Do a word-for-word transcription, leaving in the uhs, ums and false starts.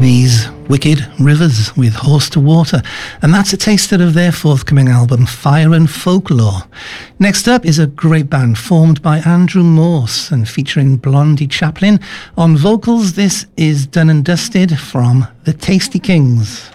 These Wicked Rivers with Horse to Water, and that's a taster of their forthcoming album Fire and Folklore. Next up is a great band formed by Andrew Morse and featuring Blondie Chaplin on vocals. This is Done and Dusted from the Tasty Kings.